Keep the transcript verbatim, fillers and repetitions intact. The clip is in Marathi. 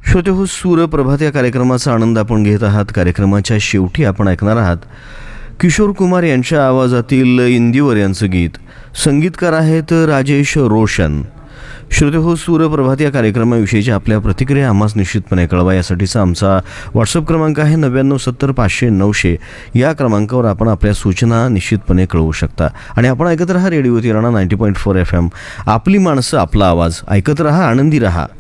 श्रोते हो, सूरप्रभात या कार्यक्रमाचा आनंद आपण घेत आहात. कार्यक्रमाच्या शेवटी आपण ऐकणार आहात किशोर कुमार यांच्या आवाजातील इंदिवर यांचं गीत. संगीतकार आहेत राजेश रोशन. श्रोते हो, सूरप्रभात या कार्यक्रमाविषयीच्या आपल्या प्रतिक्रिया आम्हास निश्चितपणे कळवा. यासाठीचा आमचा व्हॉट्सअप क्रमांक आहे नव्याण्णव सत्तर पाचशे नऊशे. या क्रमांकावर आपण आपल्या सूचना निश्चितपणे कळवू शकता. आणि आपण ऐकत रहा radio तिराणा ninety point four F M. आपली माणसं, आपला आवाज. ऐकत रहा, आनंदी रहा.